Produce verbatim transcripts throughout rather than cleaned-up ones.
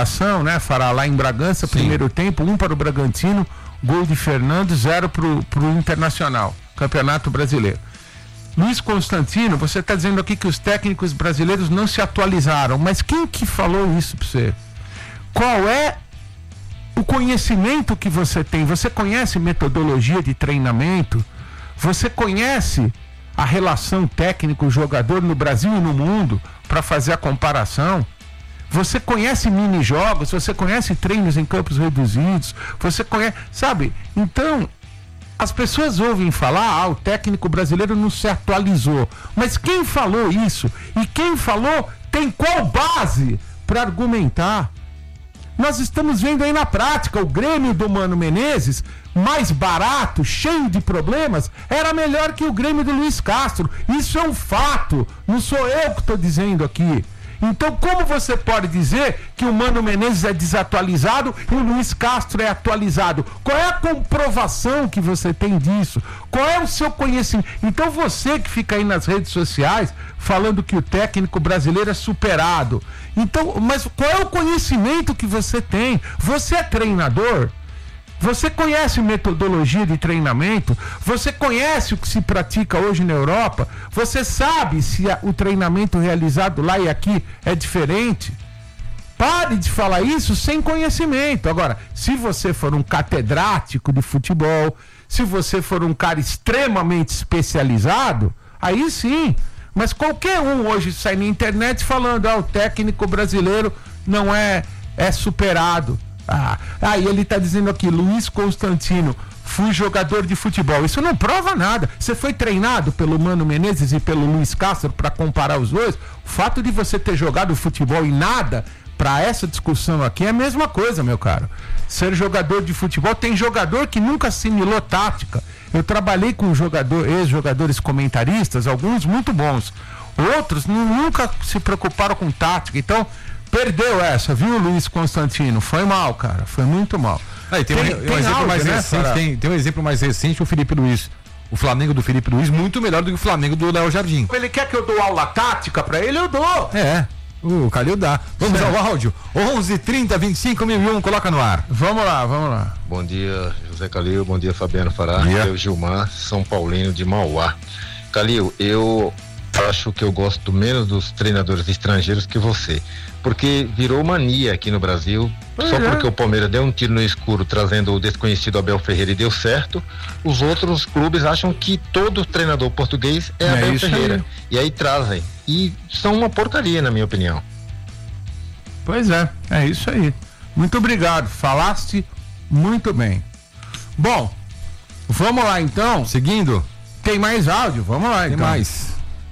classificação, né, Fará, lá em Bragança, Sim. primeiro tempo, um para o Bragantino, gol de Fernando, zero para o Internacional, Campeonato Brasileiro. Luiz Constantino, você está dizendo aqui que os técnicos brasileiros não se atualizaram, mas quem que falou isso para você? Qual é o conhecimento que você tem? Você conhece metodologia de treinamento? Você conhece a relação técnico-jogador no Brasil e no mundo para fazer a comparação? Você conhece mini-jogos? Você conhece treinos em campos reduzidos? Você conhece, sabe? Então, as pessoas ouvem falar, ah, o técnico brasileiro não se atualizou. Mas quem falou isso? E quem falou tem qual base para argumentar? Nós estamos vendo aí na prática, o Grêmio do Mano Menezes, mais barato, cheio de problemas, era melhor que o Grêmio do Luiz Castro. Isso é um fato, não sou eu que estou dizendo aqui. Então, como você pode dizer que o Mano Menezes é desatualizado e o Luiz Castro é atualizado? Qual é a comprovação que você tem disso? Qual é o seu conhecimento? Então, você que fica aí nas redes sociais falando que o técnico brasileiro é superado. Então, mas qual é o conhecimento que você tem? Você é treinador? Você conhece metodologia de treinamento? Você conhece o que se pratica hoje na Europa? Você sabe se a, o treinamento realizado lá e aqui é diferente? Pare de falar isso sem conhecimento. Agora, se você for um catedrático de futebol, se você for um cara extremamente especializado, aí sim. Mas qualquer um hoje sai na internet falando, ah, o técnico brasileiro não é, é superado. Ah, ah, e ele está dizendo aqui, Luiz Constantino, fui jogador de futebol. Isso não prova nada. Você foi treinado pelo Mano Menezes e pelo Luiz Castro para comparar os dois? O fato de você ter jogado futebol e nada, para essa discussão aqui, é a mesma coisa, meu caro. Ser jogador de futebol, tem jogador que nunca assimilou tática. Eu trabalhei com jogador, ex-jogadores comentaristas, alguns muito bons. Outros nunca se preocuparam com tática. Então, perdeu essa, viu, Luiz Constantino? Foi mal, cara, foi muito mal. Aí, tem, tem, um, tem um exemplo áudio, mais né, recente, tem, tem um exemplo mais recente, o Felipe Luiz. O Flamengo do Felipe Luiz, muito melhor do que o Flamengo do Léo Jardim. Ele quer que eu dou aula tática pra ele, eu dou. É, o Calil dá. Vamos certo. Ao áudio. onze, trinta, vinte e cinco, mil e um, coloca no ar. Vamos lá, vamos lá. Bom dia, José Calil, bom dia, Fabiano Fará. Eu, Gilmar, São Paulino de Mauá. Calil, eu acho que eu gosto menos dos treinadores estrangeiros que você, porque virou mania aqui no Brasil. Pois só é. Porque o Palmeiras deu um tiro no escuro trazendo o desconhecido Abel Ferreira e deu certo, os outros clubes acham que todo treinador português é, é Abel Ferreira aí. E aí trazem, e são uma porcaria, na minha opinião. Pois é, é isso aí. Muito obrigado, falaste muito bem. Bom, vamos lá então. Seguindo. Tem mais áudio? Vamos lá. Tem então. mais.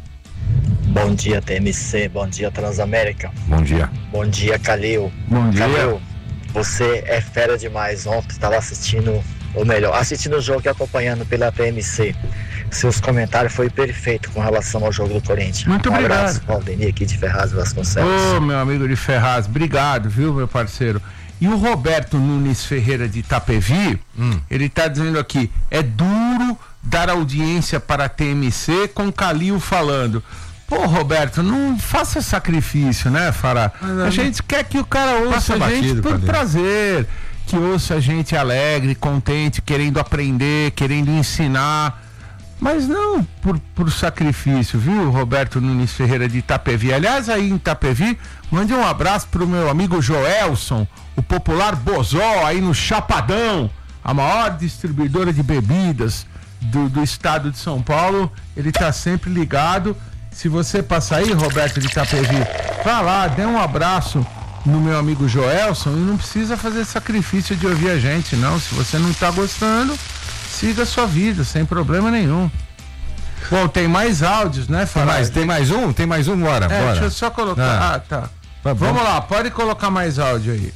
Bom dia, T M C. Bom dia, Transamérica. Bom dia. Bom dia, Calil. Bom dia. Calil, você é fera demais. Ontem estava assistindo, ou melhor, assistindo o jogo e acompanhando pela T M C. Seus comentários foi perfeito com relação ao jogo do Corinthians. Muito um obrigado. Abraço, Valdemir aqui de Ferraz Vasconcelos. Ô, oh, meu amigo de Ferraz, obrigado, viu, meu parceiro? E o Roberto Nunes Ferreira de Itapevi, hum. ele está dizendo aqui, é duro dar audiência para a T M C com Calil falando. Pô, Roberto, não faça sacrifício, né, Fará? A gente quer que o cara ouça a gente por prazer, que ouça a gente alegre, contente, querendo aprender, querendo ensinar, mas não por, por sacrifício, viu, Roberto Nunes Ferreira de Itapevi. Aliás, aí em Itapevi, mande um abraço pro meu amigo Joelson, o popular Bozó, aí no Chapadão, a maior distribuidora de bebidas do, do estado de São Paulo. Ele tá sempre ligado. Se você passar aí, Roberto de Itapevi, vá lá, dê um abraço no meu amigo Joelson e não precisa fazer sacrifício de ouvir a gente, não. Se você não tá gostando, siga a sua vida, sem problema nenhum. Bom, tem mais áudios, né, Fará? Mas tem mais um? Tem mais um, bora, é, bora. Deixa eu só colocar. Ah, ah tá. Tá vamos lá, pode colocar mais áudio aí.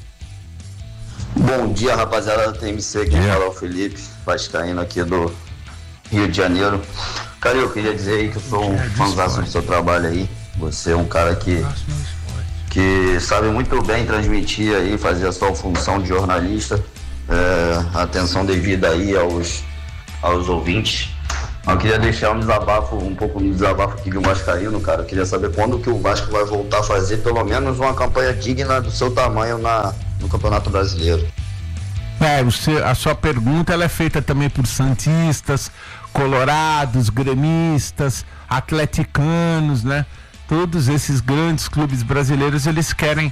Bom dia, rapaziada da T M C, quem fala é o Felipe, vascaíno aqui do Rio de Janeiro. Cara, eu queria dizer aí que eu sou um fãzaço do seu trabalho aí. Você é um cara que, que sabe muito bem transmitir aí, fazer a sua função de jornalista. É, atenção devida aí aos, aos ouvintes. Eu queria deixar um desabafo, um pouco do desabafo aqui do Vascaíno, cara. Eu queria saber quando que o Vasco vai voltar a fazer pelo menos uma campanha digna do seu tamanho na, no Campeonato Brasileiro. É, você, a sua pergunta ela é feita também por santistas, colorados, gremistas, atleticanos, né? Todos esses grandes clubes brasileiros, eles querem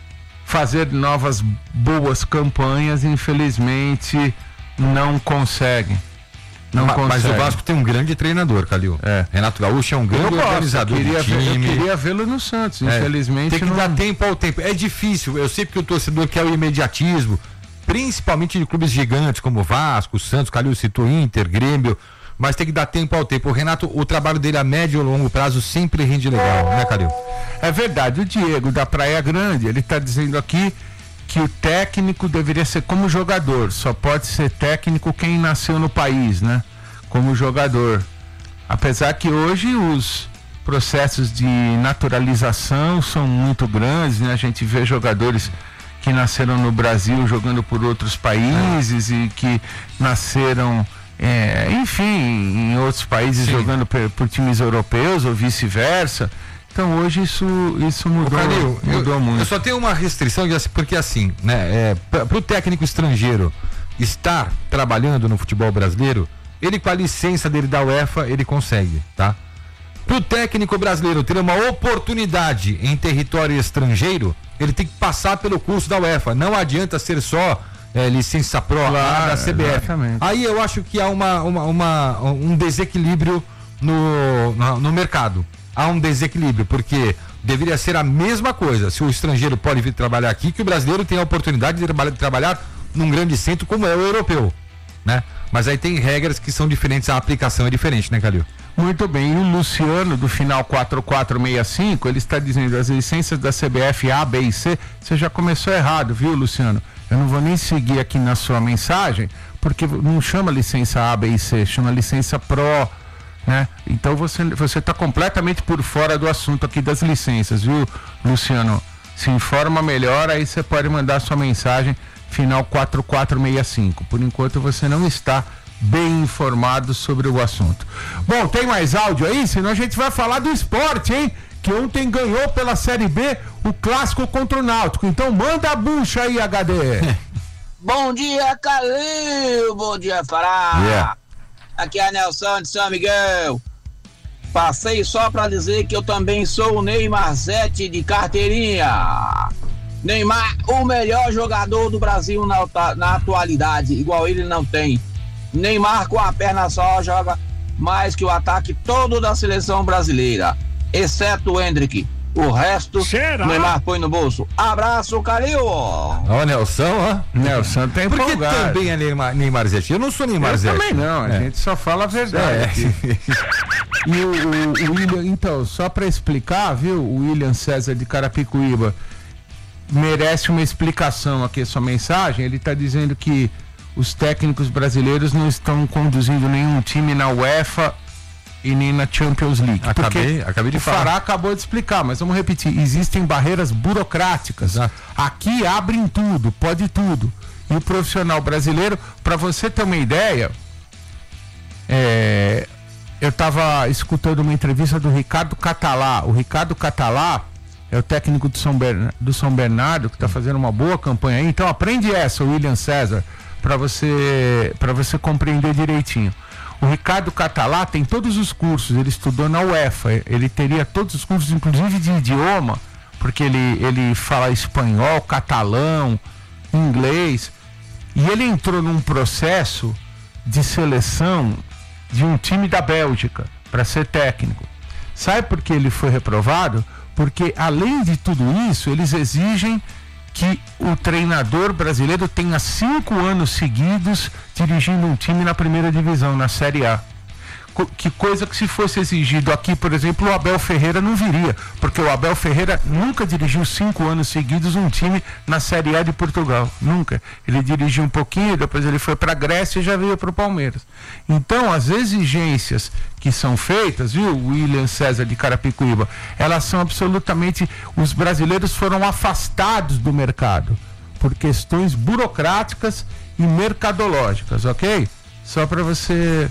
fazer novas boas campanhas, infelizmente não conseguem. Não mas, consegue. mas o Vasco tem um grande treinador, Calil. É. Renato Gaúcho é um grande eu organizador gosto, eu do time. Ver, eu queria vê-lo no Santos, é. Infelizmente. Tem que não... dar tempo ao tempo. É difícil, eu sei que o torcedor quer o imediatismo, principalmente de clubes gigantes como Vasco, Santos, Calil citou Inter, Grêmio, mas tem que dar tempo ao tempo. O Renato, o trabalho dele a médio e longo prazo sempre rende legal, né, Calil? É verdade, o Diego da Praia Grande, ele está dizendo aqui que o técnico deveria ser como jogador, só pode ser técnico quem nasceu no país, né? Como jogador. Apesar que hoje os processos de naturalização são muito grandes, né? A gente vê jogadores que nasceram no Brasil jogando por outros países e que nasceram, é, enfim, em outros países Sim. jogando por, por times europeus ou vice-versa. Então hoje isso, isso mudou, Calil, mudou eu, muito. Eu só tenho uma restrição, porque assim, né, é, para o técnico estrangeiro estar trabalhando no futebol brasileiro, ele com a licença dele da UEFA, ele consegue, tá? Para o técnico brasileiro ter uma oportunidade em território estrangeiro, ele tem que passar pelo curso da UEFA. Não adianta ser só é, licença pro claro, da C B F. Exatamente. Aí eu acho que há uma, uma, uma, um desequilíbrio no, no, no mercado. Há um desequilíbrio, porque deveria ser a mesma coisa. Se o estrangeiro pode vir trabalhar aqui, que o brasileiro tem a oportunidade de trabalhar, de trabalhar num grande centro como é o europeu, né? Mas aí tem regras que são diferentes, a aplicação é diferente, né, Calil? Muito bem, e o Luciano do final quatro quatro seis cinco, ele está dizendo as licenças da C B F A, B e C, você já começou errado, viu, Luciano? Eu não vou nem seguir aqui na sua mensagem, porque não chama licença A, B e C, chama licença Pro, né? Então você você está completamente por fora do assunto aqui das licenças, viu, Luciano? Se informa melhor, aí você pode mandar sua mensagem final quatro quatro seis cinco. Por enquanto você não está bem informado sobre o assunto. Bom, tem mais áudio aí? Senão a gente vai falar do esporte, hein? Que ontem ganhou pela Série B o clássico contra o Náutico. Então manda a bucha aí, H D. Bom dia, Calil. Bom dia, Fará. Yeah. Aqui é a Nelson de São Miguel. Passei só pra dizer que eu também sou o Neymar Zete de carteirinha. Neymar, o melhor jogador do Brasil na, na atualidade, igual ele não tem. Neymar com a perna só joga mais que o ataque todo da seleção brasileira, exceto o Hendrick. O resto, Será? Neymar põe no bolso. Abraço, Calil. Ó, o Nelson, ó. Nelson tem Porque empolgado. também é Neymar, Neymar Zete. Eu não sou Neymar Eu Zete. também não, a é. gente só fala a verdade. É. E o, o, o William, então, só para explicar, viu, o William César de Carapicuíba merece uma explicação aqui a sua mensagem. Ele está dizendo que os técnicos brasileiros não estão conduzindo nenhum time na UEFA e nem na Champions League. Acabei, acabei de o falar. Fará acabou de explicar, mas vamos repetir, existem barreiras burocráticas. Exato. Aqui abrem tudo, pode tudo. E o profissional brasileiro, para você ter uma ideia, é, eu estava escutando uma entrevista do Ricardo Catalá. O Ricardo Catalá é o técnico do São, Bern... do São Bernardo, que está fazendo uma boa campanha aí. Então aprende essa, William César, para você, para você compreender direitinho. O Ricardo Catalá tem todos os cursos, ele estudou na UEFA, ele teria todos os cursos, inclusive de idioma, porque ele, ele fala espanhol, catalão, inglês, e ele entrou num processo de seleção de um time da Bélgica para ser técnico. Sabe por que ele foi reprovado? Porque além de tudo isso, eles exigem que o treinador brasileiro tenha cinco anos seguidos dirigindo um time na primeira divisão, na Série A. Co- que coisa que se fosse exigido aqui, por exemplo, o Abel Ferreira não viria, porque o Abel Ferreira nunca dirigiu cinco anos seguidos um time na Série A de Portugal, nunca. Ele dirigiu um pouquinho, depois ele foi para a Grécia e já veio para o Palmeiras. Então, as exigências que são feitas, viu, William César de Carapicuíba, elas são absolutamente, os brasileiros foram afastados do mercado por questões burocráticas e mercadológicas, ok? Só para você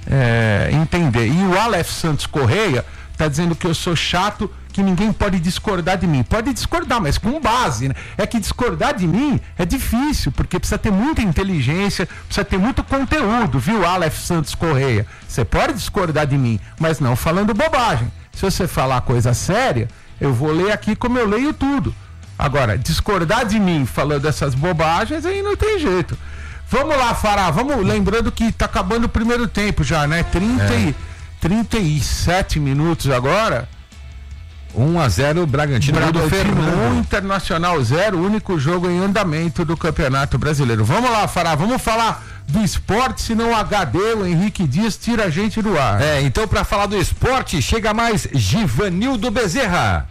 é, entender. E o Aleph Santos Correia tá dizendo que eu sou chato, que ninguém pode discordar de mim. Pode discordar, mas com base, né? É que discordar de mim é difícil, porque precisa ter muita inteligência, precisa ter muito conteúdo, viu, Aleph Santos Correia? Você pode discordar de mim, mas não falando bobagem. Se você falar coisa séria, eu vou ler aqui como eu leio tudo. Agora, discordar de mim falando essas bobagens, aí não tem jeito. Vamos lá, Fará, vamos, lembrando que tá acabando o primeiro tempo já, né? trinta é. e, trinta e sete minutos agora. um a zero Bragantino, Bragantino um, Internacional zero, o único jogo em andamento do Campeonato Brasileiro. Vamos lá, Fará, vamos falar do esporte, senão o H D, o Henrique Dias, tira a gente do ar. É, então para falar do esporte, chega mais Givanildo Bezerra.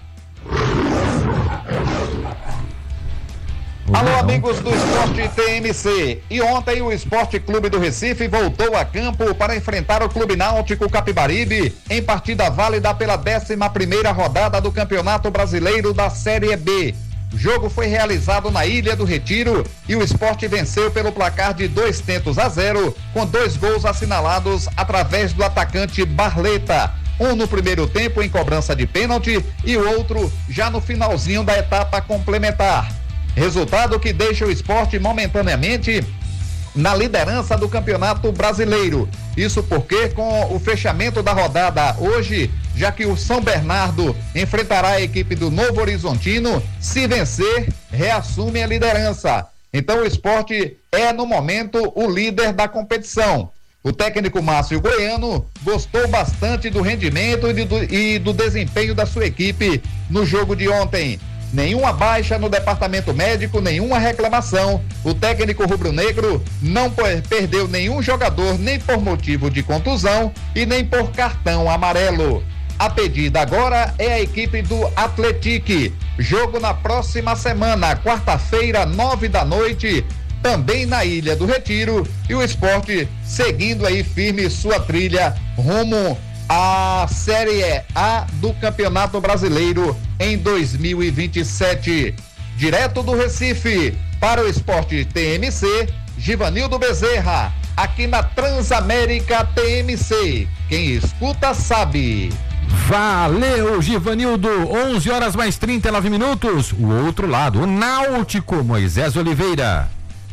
Alô, amigos do Esporte T M C. E ontem o Esporte Clube do Recife voltou a campo para enfrentar o Clube Náutico Capibaribe em partida válida pela décima primeira rodada do Campeonato Brasileiro da Série B. O jogo foi realizado na Ilha do Retiro e o Esporte venceu pelo placar de dois tentos a zero, com dois gols assinalados através do atacante Barleta. Um no primeiro tempo em cobrança de pênalti e o outro já no finalzinho da etapa complementar. Resultado que deixa o Esporte momentaneamente na liderança do Campeonato Brasileiro. Isso porque com o fechamento da rodada hoje, já que o São Bernardo enfrentará a equipe do Novo Horizontino, se vencer, reassume a liderança. Então o Esporte é no momento o líder da competição. O técnico Márcio Goiano gostou bastante do rendimento e do, e do desempenho da sua equipe no jogo de ontem. Nenhuma baixa no departamento médico, nenhuma reclamação. O técnico rubro-negro não perdeu nenhum jogador, nem por motivo de contusão e nem por cartão amarelo. A pedida agora é a equipe do Atlético. Jogo na próxima semana, quarta-feira, nove da noite, também na Ilha do Retiro. E o Esporte seguindo aí firme sua trilha rumo a Série A do Campeonato Brasileiro em dois mil e vinte e sete. Direto do Recife, para o Esporte T M C, Givanildo Bezerra, aqui na Transamérica T M C. Quem escuta sabe. Valeu, Givanildo. onze horas mais trinta e nove minutos. O outro lado, o Náutico, Moisés Oliveira.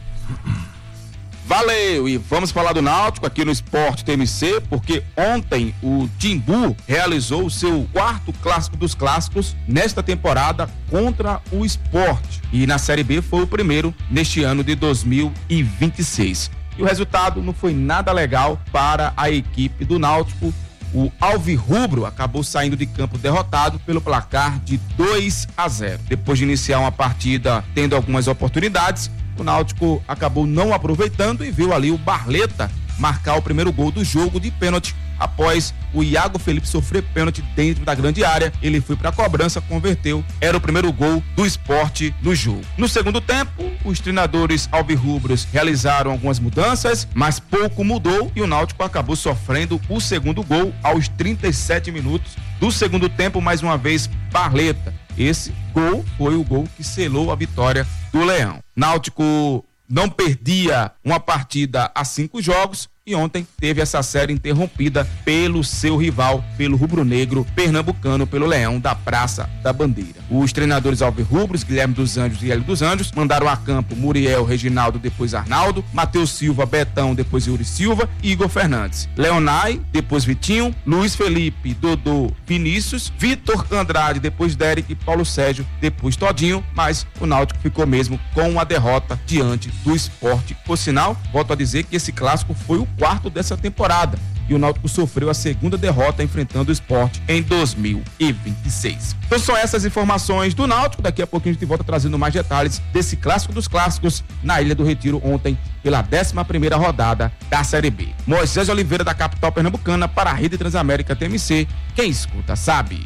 Valeu, e vamos falar do Náutico aqui no Esporte T M C, porque ontem o Timbu realizou o seu quarto clássico dos clássicos nesta temporada contra o Sport, e na Série B foi o primeiro neste ano de dois mil e vinte e seis. E o resultado não foi nada legal para a equipe do Náutico. O Alvirrubro acabou saindo de campo derrotado pelo placar de dois a zero. Depois de iniciar uma partida tendo algumas oportunidades, o Náutico acabou não aproveitando e viu ali o Barleta marcar o primeiro gol do jogo de pênalti. Após o Iago Felipe sofrer pênalti dentro da grande área, ele foi para a cobrança, converteu, era o primeiro gol do Sport no jogo. No segundo tempo, os treinadores alvirrubros realizaram algumas mudanças, mas pouco mudou e o Náutico acabou sofrendo o segundo gol aos trinta e sete minutos do segundo tempo, mais uma vez Barleta. Esse gol foi o gol que selou a vitória do Leão. Náutico não perdia uma partida há cinco jogos e ontem teve essa série interrompida pelo seu rival, pelo rubro-negro pernambucano, pelo Leão da Praça da Bandeira. Os treinadores alvirrubros, Guilherme dos Anjos e Hélio dos Anjos, mandaram a campo Muriel, Reginaldo, depois Arnaldo, Matheus Silva, Betão, depois Yuri Silva e Igor Fernandes. Leonai, depois Vitinho, Luiz Felipe, Dodô, Vinícius, Vitor Andrade, depois Derek, Paulo Sérgio, depois Todinho, mas o Náutico ficou mesmo com a derrota diante do Sport. Por sinal, volto a dizer que esse clássico foi o quarto dessa temporada e o Náutico sofreu a segunda derrota enfrentando o Sport em dois mil e vinte e seis. Então são essas informações do Náutico. Daqui a pouquinho a gente volta trazendo mais detalhes desse clássico dos clássicos na Ilha do Retiro ontem pela décima primeira rodada da Série B. Moisés Oliveira, da capital pernambucana, para a Rede Transamérica T M C. Quem escuta sabe.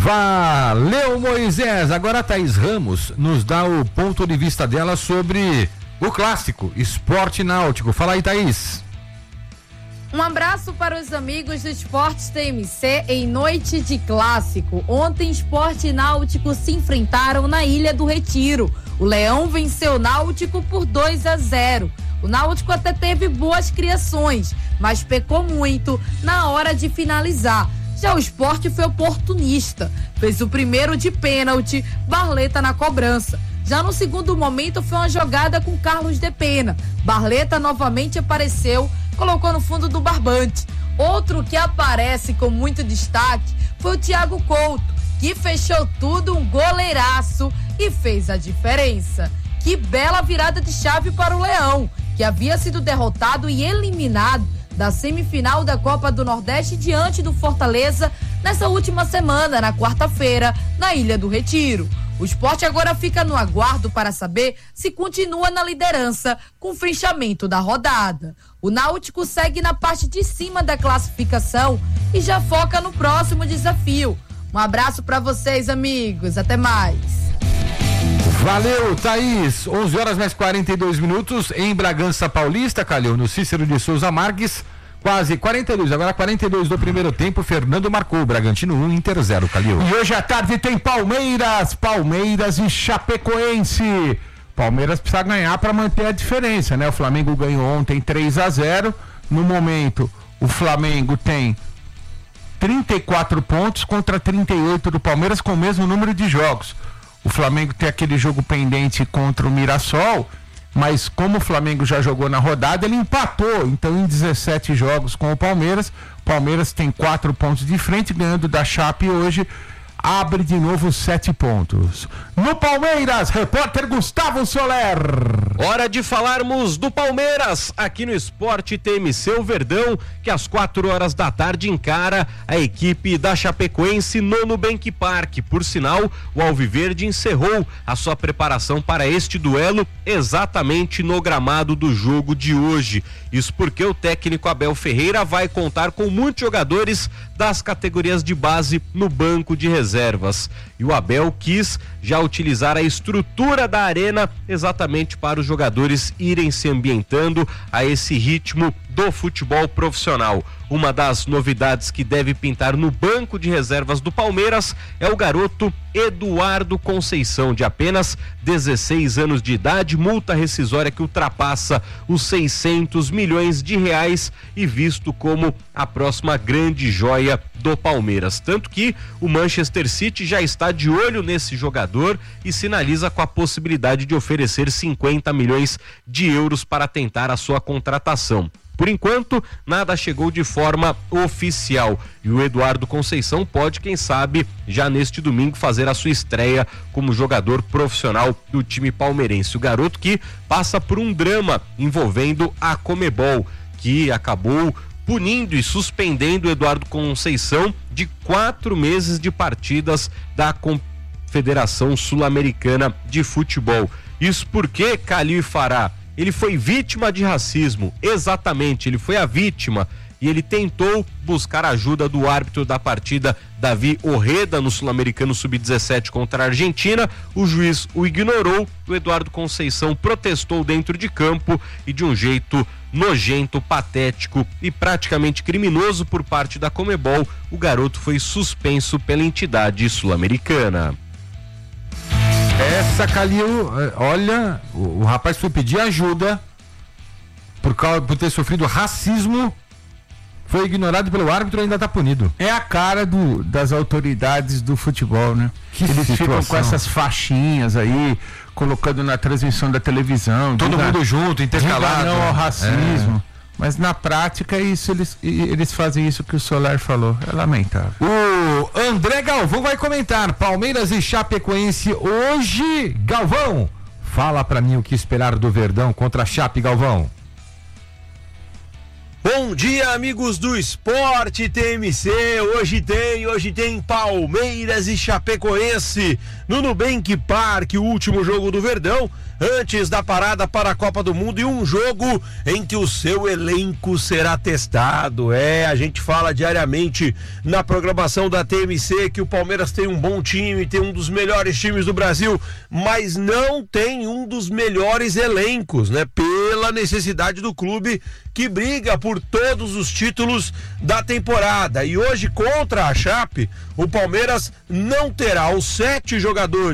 Valeu, Moisés. Agora a Thaís Ramos nos dá o ponto de vista dela sobre o clássico Sport Náutico. Fala aí, Thaís. Um abraço para os amigos do Esporte T M C em noite de clássico. Ontem, Sport e Náutico se enfrentaram na Ilha do Retiro. O Leão venceu o Náutico por dois a zero. O Náutico até teve boas criações, mas pecou muito na hora de finalizar. Já o Sport foi oportunista, fez o primeiro de pênalti, Barleta na cobrança. Já no segundo momento foi uma jogada com Carlos de Pena. Barleta novamente apareceu, colocou no fundo do barbante. Outro que aparece com muito destaque foi o Thiago Couto, que fechou tudo, um goleiraço e fez a diferença. Que bela virada de chave para o Leão, que havia sido derrotado e eliminado da semifinal da Copa do Nordeste diante do Fortaleza nessa última semana, na quarta-feira, na Ilha do Retiro. O Sport agora fica no aguardo para saber se continua na liderança com o fechamento da rodada. O Náutico segue na parte de cima da classificação e já foca no próximo desafio. Um abraço para vocês, amigos. Até mais. Valeu, Thaís. onze horas mais quarenta e dois minutos em Bragança Paulista, Calil, no Cícero de Souza Marques. Quase quarenta e dois, agora quarenta e dois do primeiro tempo. Fernando marcou, Bragantino um, Inter zero, Calil. E hoje à tarde tem Palmeiras, Palmeiras e Chapecoense. Palmeiras precisa ganhar para manter a diferença, né? O Flamengo ganhou ontem três a zero. No momento, o Flamengo tem trinta e quatro pontos contra trinta e oito do Palmeiras, com o mesmo número de jogos. O Flamengo tem aquele jogo pendente contra o Mirassol, mas como o Flamengo já jogou na rodada, ele empatou, então em dezessete jogos com o Palmeiras. O Palmeiras tem quatro pontos de frente, ganhando da Chape hoje, abre de novo sete pontos. No Palmeiras, repórter Gustavo Soler. Hora de falarmos do Palmeiras, aqui no Esporte T M C, o Verdão, que às quatro horas da tarde encara a equipe da Chapecoense no Nubank Park. Por sinal, o Alviverde encerrou a sua preparação para este duelo exatamente no gramado do jogo de hoje. Isso porque o técnico Abel Ferreira vai contar com muitos jogadores das categorias de base no banco de reservas. E o Abel quis já utilizar a estrutura da arena exatamente para os jogadores irem se ambientando a esse ritmo do futebol profissional. Uma das novidades que deve pintar no banco de reservas do Palmeiras é o garoto Eduardo Conceição, de apenas dezesseis anos de idade, multa rescisória que ultrapassa os seiscentos milhões de reais e visto como a próxima grande joia do Palmeiras. Tanto que o Manchester City já está de olho nesse jogador e sinaliza com a possibilidade de oferecer cinquenta milhões de euros para tentar a sua contratação. Por enquanto, nada chegou de forma oficial e o Eduardo Conceição pode, quem sabe, já neste domingo fazer a sua estreia como jogador profissional do time palmeirense. O garoto que passa por um drama envolvendo a Conmebol, que acabou punindo e suspendendo o Eduardo Conceição de quatro meses de partidas da Confederação Sul-Americana de Futebol. Isso porque Calil Fará, ele foi vítima de racismo, exatamente, ele foi a vítima e ele tentou buscar ajuda do árbitro da partida, Davi Orreda, no Sul-Americano sub dezessete contra a Argentina. O juiz o ignorou, o Eduardo Conceição protestou dentro de campo e de um jeito nojento, patético e praticamente criminoso por parte da Conmebol, o garoto foi suspenso pela entidade sul-americana. Essa, Calil, olha, o, o rapaz foi pedir ajuda por, causa, por ter sofrido racismo, foi ignorado pelo árbitro e ainda está punido. É a cara do, das autoridades do futebol, né? Que Eles situação. ficam com essas faixinhas aí, colocando na transmissão da televisão. Todo diga, mundo junto, intercalado. Não ao racismo. É. Mas na prática, isso, eles, eles fazem isso que o Soler falou. É lamentável. O André Galvão vai comentar Palmeiras e Chapecoense hoje. Galvão, fala pra mim o que esperar do Verdão contra a Chape, Galvão. Bom dia, amigos do Esporte T M C. Hoje tem, hoje tem Palmeiras e Chapecoense no Nubank Park, o último jogo do Verdão antes da parada para a Copa do Mundo e um jogo em que o seu elenco será testado. É, a gente fala diariamente na programação da T M C que o Palmeiras tem um bom time, tem um dos melhores times do Brasil, mas não tem um dos melhores elencos, né? Pela necessidade do clube que briga por todos os títulos da temporada. E hoje, contra a Chape, o Palmeiras não terá os sete jogadores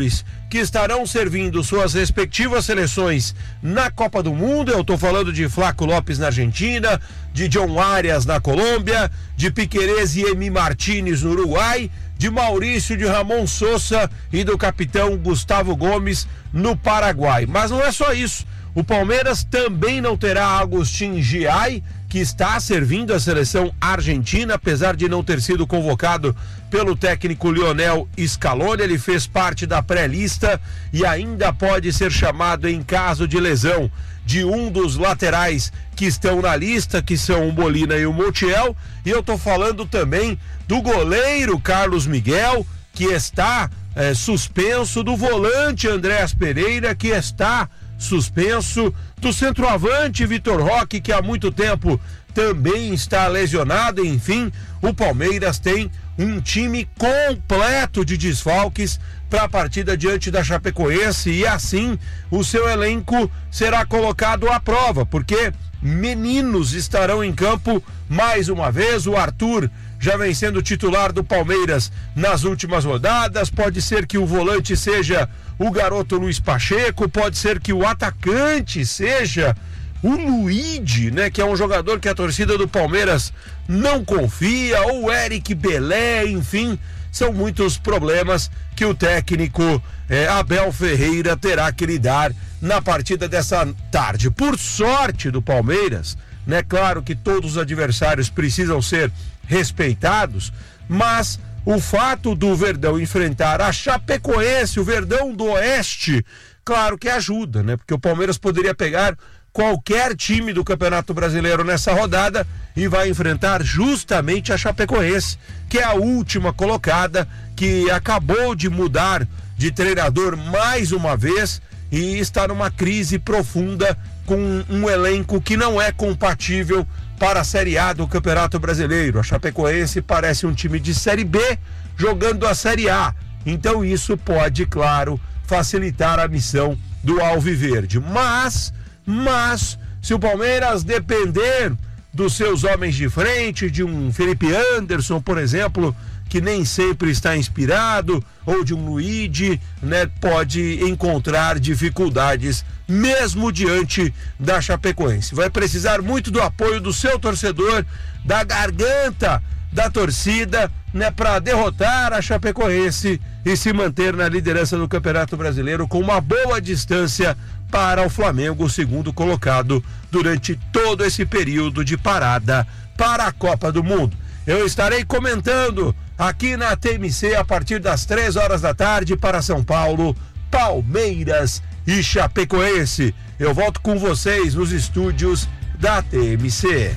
que estarão servindo suas respectivas seleções na Copa do Mundo. Eu estou falando de Flaco Lopes na Argentina, de John Arias na Colômbia, de Piquerez e Emi Martínez no Uruguai, de Maurício de Ramon Sousa e do capitão Gustavo Gomes no Paraguai. Mas não é só isso. O Palmeiras também não terá Agustín Giai, que está servindo a seleção argentina, apesar de não ter sido convocado pelo técnico Lionel Scaloni. Ele fez parte da pré-lista e ainda pode ser chamado em caso de lesão de um dos laterais que estão na lista, que são o Molina e o Montiel. E eu tô falando também do goleiro Carlos Miguel, que está é, suspenso, do volante Andréas Pereira, que está suspenso, do centroavante Vitor Roque, que há muito tempo também está lesionado. Enfim, o Palmeiras tem um time completo de desfalques para a partida diante da Chapecoense, e assim o seu elenco será colocado à prova, porque meninos estarão em campo mais uma vez. O Arthur já vem sendo titular do Palmeiras nas últimas rodadas. Pode ser que o volante seja o garoto Luiz Pacheco, pode ser que o atacante seja o Luigi, né, que é um jogador que a torcida do Palmeiras não confia, ou o Eric Belé. Enfim, são muitos problemas que o técnico eh, Abel Ferreira terá que lidar na partida dessa tarde. Por sorte do Palmeiras, né, claro que todos os adversários precisam ser respeitados, mas o fato do Verdão enfrentar a Chapecoense, o Verdão do Oeste, claro que ajuda, né? Porque o Palmeiras poderia pegar qualquer time do Campeonato Brasileiro nessa rodada e vai enfrentar justamente a Chapecoense, que é a última colocada, que acabou de mudar de treinador mais uma vez e está numa crise profunda, com um elenco que não é compatível para a Série A do Campeonato Brasileiro. A Chapecoense parece um time de Série B jogando a Série A. Então isso pode, claro, facilitar a missão do Alviverde. Mas, mas, se o Palmeiras depender dos seus homens de frente, de um Felipe Anderson, por exemplo, que nem sempre está inspirado, ou de um Luigi, né, pode encontrar dificuldades mesmo diante da Chapecoense. Vai precisar muito do apoio do seu torcedor, da garganta da torcida, né, para derrotar a Chapecoense e se manter na liderança do Campeonato Brasileiro com uma boa distância para o Flamengo, o segundo colocado durante todo esse período de parada para a Copa do Mundo. Eu estarei comentando aqui na T M C a partir das três horas da tarde para São Paulo, Palmeiras e Chapecoense. Eu volto com vocês nos estúdios da T M C.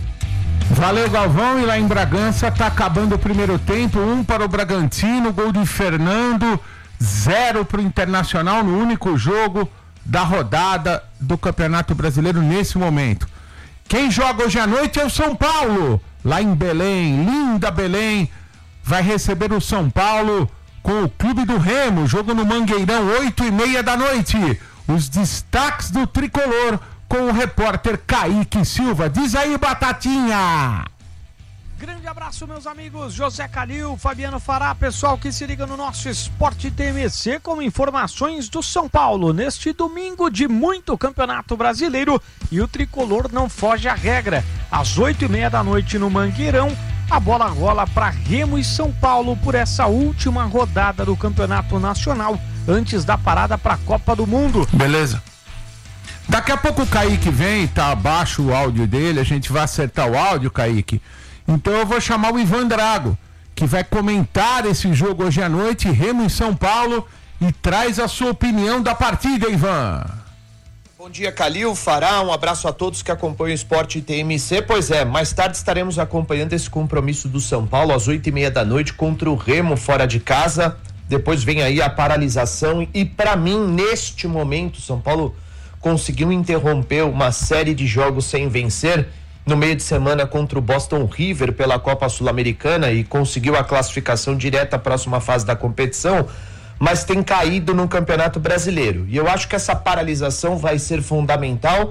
Valeu, Galvão. E lá em Bragança tá acabando o primeiro tempo, um para o Bragantino, gol de Fernando, zero para o Internacional no único jogo da rodada do Campeonato Brasileiro nesse momento. Quem joga hoje à noite é o São Paulo, lá em Belém, linda Belém, vai receber o São Paulo com o Clube do Remo, jogo no Mangueirão, oito e meia da noite. Os destaques do Tricolor com o repórter Kaique Silva. Diz aí, Batatinha! Grande abraço, meus amigos. José Calil, Fabiano Fará, pessoal que se liga no nosso Esporte T M C com informações do São Paulo neste domingo de muito Campeonato Brasileiro, e o Tricolor não foge à regra. Às oito e meia da noite no Mangueirão, a bola rola para Remo e São Paulo por essa última rodada do Campeonato Nacional antes da parada para a Copa do Mundo. Beleza. Daqui a pouco o Kaique vem, tá abaixo o áudio dele, a gente vai acertar o áudio, Kaique. Então eu vou chamar o Ivan Drago, que vai comentar esse jogo hoje à noite, Remo em São Paulo, e traz a sua opinião da partida, Ivan. Bom dia, Calil, Fará, um abraço a todos que acompanham o Esporte T M C. Pois é, mais tarde estaremos acompanhando esse compromisso do São Paulo às oito e meia da noite contra o Remo fora de casa. Depois vem aí a paralisação e, para mim, neste momento, São Paulo conseguiu interromper uma série de jogos sem vencer no meio de semana contra o Boston River pela Copa Sul-Americana e conseguiu a classificação direta à próxima fase da competição, mas tem caído no Campeonato Brasileiro. E eu acho que essa paralisação vai ser fundamental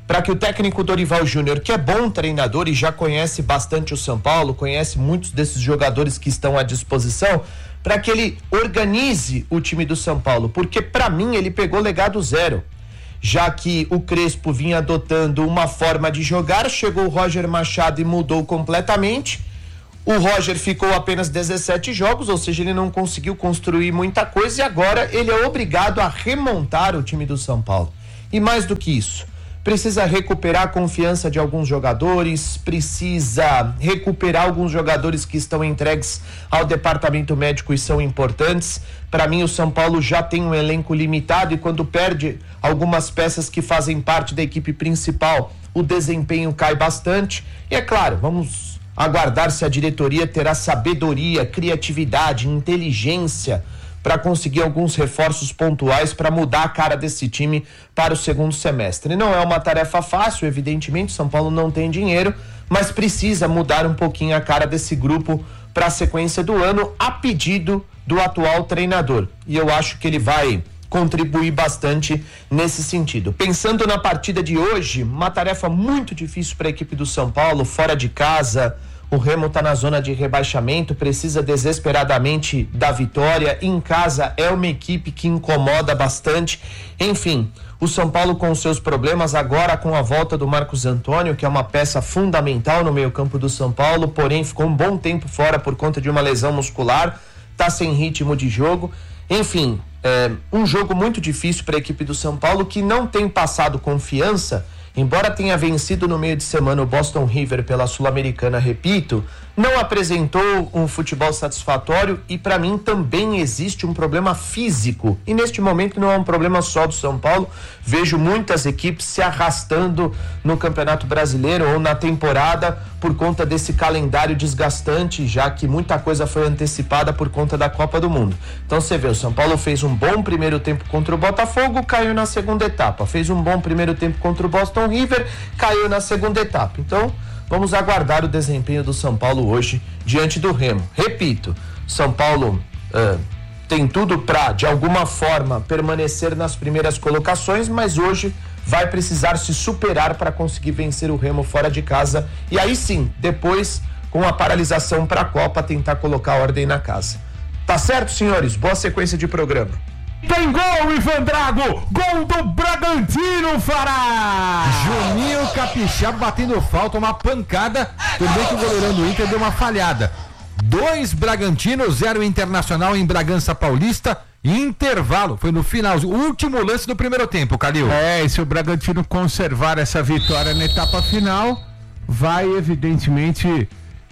para que o técnico Dorival Júnior, que é bom treinador e já conhece bastante o São Paulo, conhece muitos desses jogadores que estão à disposição, para que ele organize o time do São Paulo, porque para mim ele pegou legado zero, já que o Crespo vinha adotando uma forma de jogar, chegou o Roger Machado e mudou completamente. O Roger ficou apenas dezessete jogos, ou seja, ele não conseguiu construir muita coisa e agora ele é obrigado a remontar o time do São Paulo. E mais do que isso, precisa recuperar a confiança de alguns jogadores, precisa recuperar alguns jogadores que estão entregues ao departamento médico e são importantes. Para mim, o São Paulo já tem um elenco limitado e quando perde algumas peças que fazem parte da equipe principal, o desempenho cai bastante. E é claro, vamos aguardar se a diretoria terá sabedoria, criatividade, inteligência para conseguir alguns reforços pontuais para mudar a cara desse time para o segundo semestre. Não é uma tarefa fácil, evidentemente, São Paulo não tem dinheiro, mas precisa mudar um pouquinho a cara desse grupo para a sequência do ano, a pedido do atual treinador. E eu acho que ele vai contribuir bastante nesse sentido. Pensando na partida de hoje, uma tarefa muito difícil para a equipe do São Paulo, fora de casa. O Remo está na zona de rebaixamento, precisa desesperadamente da vitória. Em casa é uma equipe que incomoda bastante. Enfim, o São Paulo com seus problemas, agora com a volta do Marcos Antônio, que é uma peça fundamental no meio-campo do São Paulo, porém ficou um bom tempo fora por conta de uma lesão muscular, está sem ritmo de jogo. Enfim, é um jogo muito difícil para a equipe do São Paulo, que não tem passado confiança. Embora tenha vencido no meio de semana o Boston River pela Sul-Americana, repito, não apresentou um futebol satisfatório e para mim também existe um problema físico. E neste momento não é um problema só do São Paulo, vejo muitas equipes se arrastando no Campeonato Brasileiro ou na temporada por conta desse calendário desgastante, já que muita coisa foi antecipada por conta da Copa do Mundo. Então você vê, o São Paulo fez um bom primeiro tempo contra o Botafogo, caiu na segunda etapa. Fez um bom primeiro tempo contra o Boston River, caiu na segunda etapa. Então vamos aguardar o desempenho do São Paulo hoje diante do Remo. Repito, São Paulo uh, tem tudo para, de alguma forma, permanecer nas primeiras colocações, mas hoje vai precisar se superar para conseguir vencer o Remo fora de casa. E aí sim, depois, com a paralisação para a Copa, tentar colocar ordem na casa. Tá certo, senhores? Boa sequência de programa. Tem gol, Ivan Drago! Gol do Bragantino, Fará! Juninho Capixaba batendo falta, uma pancada. Tudo bem que o goleirão do Inter deu uma falhada. Dois Bragantino, zero Internacional em Bragança Paulista. Intervalo, foi no final, o último lance do primeiro tempo, Calil. É, e se o Bragantino conservar essa vitória na etapa final, vai evidentemente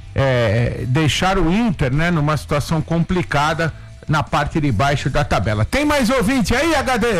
é, deixar o Inter, né, numa situação complicada na parte de baixo da tabela. Tem mais ouvinte aí, H D?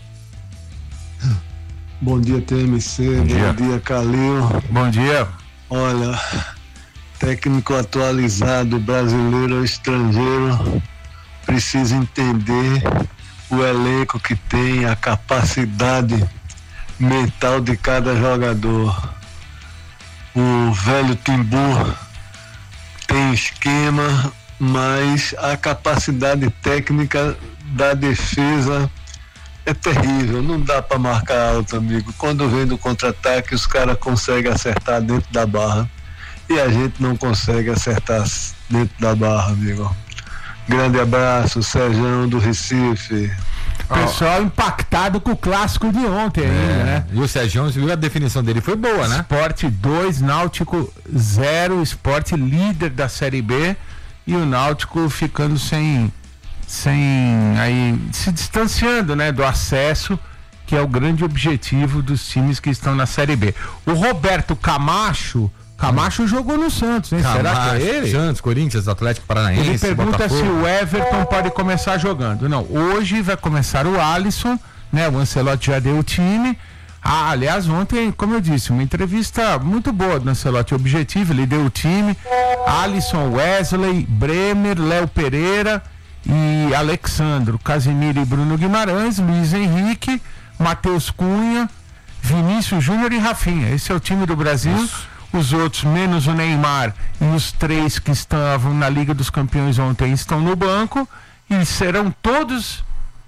Bom dia, T M C. Bom dia, Bom dia Calil. Bom dia. Olha, técnico atualizado, brasileiro ou estrangeiro, precisa entender o elenco que tem, a capacidade mental de cada jogador. O velho Timbu tem esquema, mas a capacidade técnica da defesa é terrível, não dá para marcar alto, amigo. Quando vem do contra-ataque, os caras conseguem acertar dentro da barra e a gente não consegue acertar dentro da barra, amigo. Grande abraço, Sérgio do Recife. Pessoal impactado com o clássico de ontem, é, ainda, né? E o Sérgio, viu, a definição dele foi boa, né? Sport dois, Náutico zero, Sport líder da Série B e o Náutico ficando sem, sem aí, se distanciando, né, do acesso, que é o grande objetivo dos times que estão na Série B. O Roberto Camacho Camacho hum. jogou no Santos, hein? Camacho, será que é ele? Santos, Corinthians, Atlético Paranaense. Ele pergunta Botafogo. se o Everton pode começar jogando. Não, hoje vai começar o Alisson, né? O Ancelotti já deu o time. Ah, aliás, ontem, como eu disse, uma entrevista muito boa do Ancelotti, objetivo, ele deu o time. Alisson, Wesley, Bremer, Léo Pereira e Alexandro, Casimiro e Bruno Guimarães, Luiz Henrique, Matheus Cunha, Vinícius Júnior e Rafinha. Esse é o time do Brasil. Isso. Os outros, menos o Neymar e os três que estavam na Liga dos Campeões ontem, estão no banco e serão todos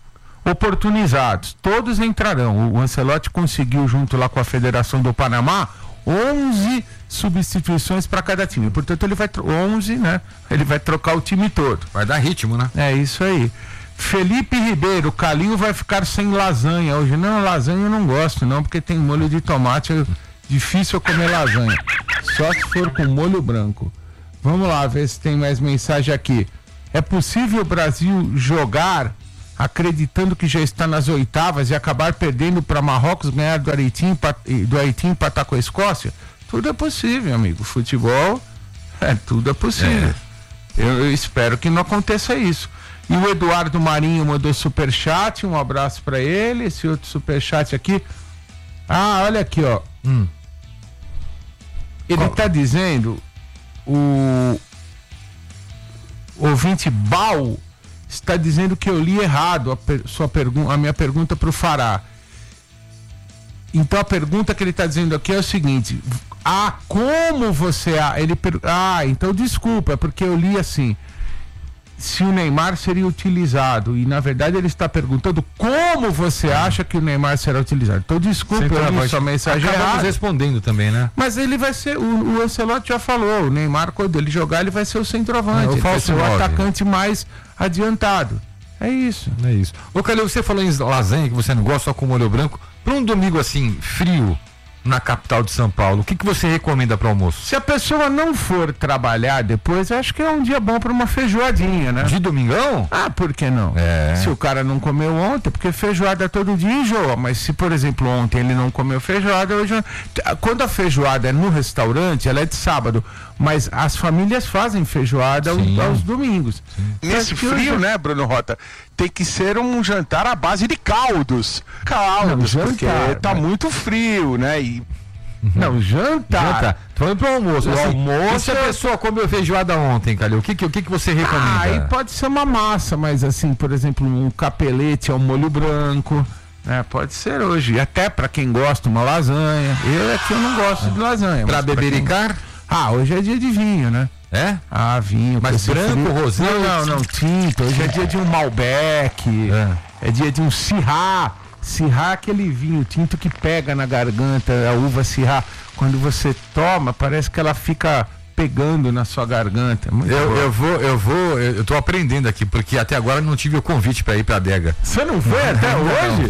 oportunizados, todos entrarão. O Ancelotti conseguiu, junto lá com a Federação do Panamá, onze substituições para cada time. Portanto, ele vai onze, né? Ele vai trocar o time todo. Vai dar ritmo, né? É isso aí. Felipe Ribeiro, Calinho vai ficar sem lasanha hoje. Não, lasanha eu não gosto, não, porque tem molho de tomate. É difícil eu comer lasanha. Só se for com molho branco. Vamos lá ver se tem mais mensagem aqui. É possível o Brasil jogar acreditando que já está nas oitavas e acabar perdendo para Marrocos, ganhar do Haiti, do Haiti empatar com a Escócia? Tudo é possível, amigo. Futebol, é, tudo é possível. É. Eu, eu espero que não aconteça isso. E o Eduardo Marinho mandou superchat, um abraço para ele. Esse outro superchat aqui. Ah, olha aqui, ó. Hum. Ele está dizendo, o ouvinte Bal está dizendo que eu li errado a, per, sua pergun- a minha pergunta para o Fará. Então a pergunta que ele está dizendo aqui é o seguinte: ah, como você... Ele per... Ah, então desculpa, é porque eu li assim, se o Neymar seria utilizado, e na verdade ele está perguntando como você acha que o Neymar será utilizado. Então desculpa, eu li sua mensagem errada. Respondendo também, né? Mas ele vai ser, o, o Ancelotti já falou, o Neymar, quando ele jogar, ele vai ser o centroavante, é, ele vai ser o atacante mais adiantado. É isso. É isso. Ô, Calil, você falou em lasanha, que você não gosta só com molho branco. Para um domingo assim, frio, na capital de São Paulo, o que, que você recomenda para almoço? Se a pessoa não for trabalhar depois, eu acho que é um dia bom para uma feijoadinha, né? De domingão? Ah, por que não? É. Se o cara não comeu ontem, porque feijoada todo dia enjoa, mas se, por exemplo, ontem ele não comeu feijoada, hoje... Quando a feijoada é no restaurante, ela é de sábado, mas as famílias fazem feijoada aos, aos domingos. Sim. Nesse frio, né, Bruno Rota, tem que ser um jantar à base de caldos. Caldos, não, porque jantar, tá mas... muito frio, né? E... Não, jantar. Jantar. Tô falando pro almoço. O assim, almoço. E se a pessoa comeu feijoada ontem, Calil, o que, que, o que, que você recomenda? Ah, aí pode ser uma massa, mas assim, por exemplo, um capelete ao molho branco. É, pode ser hoje. Até pra quem gosta, uma lasanha. Eu aqui eu não gosto de lasanha. Pra bebericar? Quem... Ah, hoje é dia de vinho, né? É? Ah, vinho. Mas branco, rosé? Não, não, não, tinto. Hoje é dia de um Malbec. É, é dia de um Syrah. Syrah é aquele vinho tinto que pega na garganta, a uva Syrah. Quando você toma, parece que ela fica pegando na sua garganta. Eu, eu vou, eu vou, eu tô aprendendo aqui, porque até agora não tive o convite para ir pra adega. Você não foi até hoje?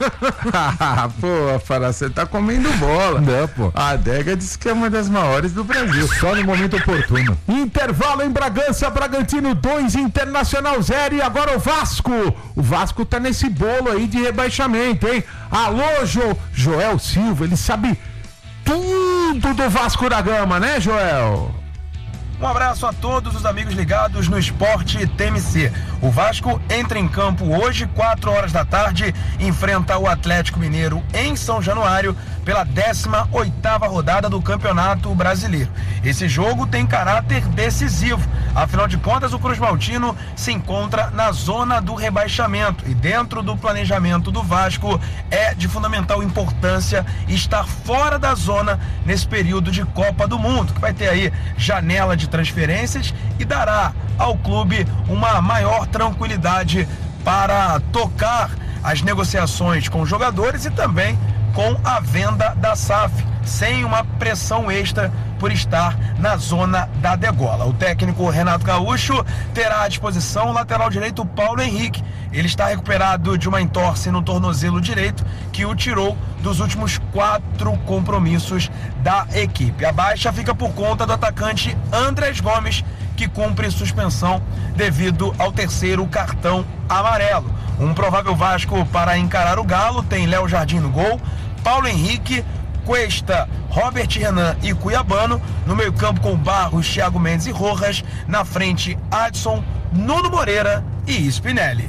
Pô, Fará, você tá comendo bola. Não, pô. A adega diz que é uma das maiores do Brasil. Só no momento oportuno. Intervalo em Bragança, Bragantino dois, Internacional zero, e agora o Vasco. O Vasco tá nesse bolo aí de rebaixamento, hein? Alô, jo, Joel Silva, ele sabe tudo do Vasco da Gama, né, Joel? Um abraço a todos os amigos ligados no Esporte T M C. O Vasco entra em campo hoje, quatro horas da tarde, enfrenta o Atlético Mineiro em São Januário pela décima oitava rodada do Campeonato Brasileiro. Esse jogo tem caráter decisivo. Afinal de contas, o Cruz Maltino se encontra na zona do rebaixamento e dentro do planejamento do Vasco é de fundamental importância estar fora da zona nesse período de Copa do Mundo, que vai ter aí janela de transferências e dará ao clube uma maior tranquilidade para tocar as negociações com jogadores e também com a venda da S A F, sem uma pressão extra por estar na zona da degola. O técnico Renato Gaúcho terá à disposição o lateral direito Paulo Henrique. Ele está recuperado de uma entorse no tornozelo direito que o tirou dos últimos quatro compromissos da equipe. A baixa fica por conta do atacante Andrés Gomes, que cumpre suspensão devido ao terceiro cartão amarelo. Um provável Vasco para encarar o Galo tem Léo Jardim no gol, Paulo Henrique, Cuesta, Robert Renan e Cuiabano. No meio campo com Barros, Thiago Mendes e Rojas. Na frente, Adson, Nuno Moreira e Spinelli.